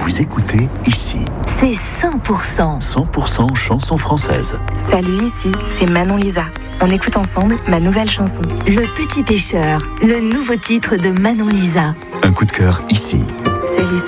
Vous écoutez ici. C'est 100%. 100% chansons françaises. Salut, ici, c'est Manon Lisa. On écoute ensemble ma nouvelle chanson. Le Petit Pêcheur, le nouveau titre de Manon Lisa. Un coup de cœur ici. C'est l'histoire